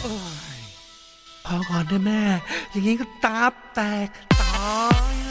พอก่อนเถอะแม่อย่างนี้ก็ตาแตกตาย